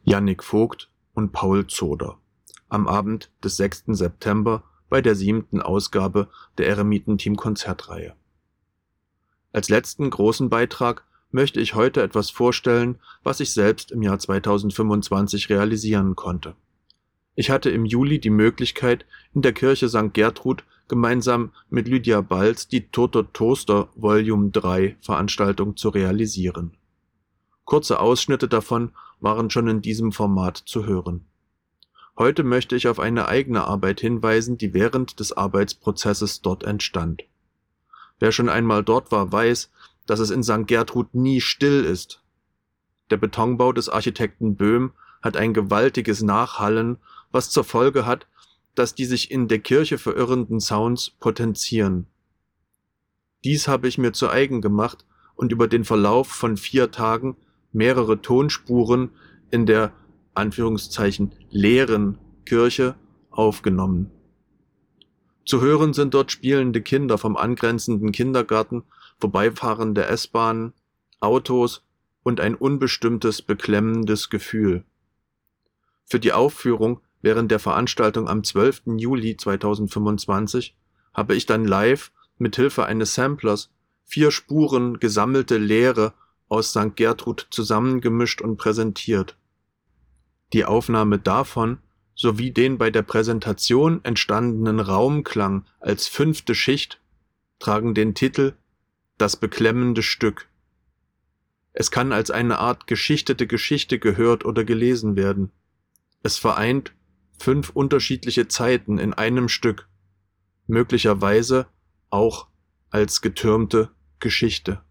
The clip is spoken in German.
Jannik Vogt und Paul Zoder am Abend des 6. September bei der 7. Ausgabe der Eremitenteam-Konzertreihe. Als letzten großen Beitrag möchte ich heute etwas vorstellen, was ich selbst im Jahr 2025 realisieren konnte. Ich hatte im Juli die Möglichkeit, in der Kirche St. Gertrud gemeinsam mit Lydia Balz die Toter Toaster Volume 3 Veranstaltung zu realisieren. Kurze Ausschnitte davon waren schon in diesem Format zu hören. Heute möchte ich auf eine eigene Arbeit hinweisen, die während des Arbeitsprozesses dort entstand. Wer schon einmal dort war, weiß, dass es in St. Gertrud nie still ist. Der Betonbau des Architekten Böhm hat ein gewaltiges Nachhallen, was zur Folge hat, dass die sich in der Kirche verirrenden Sounds potenzieren. Dies habe ich mir zu eigen gemacht und über den Verlauf von 4 Tagen mehrere Tonspuren in der Anführungszeichen leeren Kirche aufgenommen. Zu hören sind dort spielende Kinder vom angrenzenden Kindergarten, vorbeifahrende S-Bahnen, Autos und ein unbestimmtes, beklemmendes Gefühl. Für die Aufführung während der Veranstaltung am 12. Juli 2025 habe ich dann live mit Hilfe eines Samplers 4 Spuren gesammelte Leere aus St. Gertrud zusammengemischt und präsentiert. Die Aufnahme davon sowie den bei der Präsentation entstandenen Raumklang als 5. Schicht tragen den Titel »Das beklemmende Stück«. Es kann als eine Art geschichtete Geschichte gehört oder gelesen werden. Es vereint 5 unterschiedliche Zeiten in einem Stück, möglicherweise auch als getürmte Geschichte.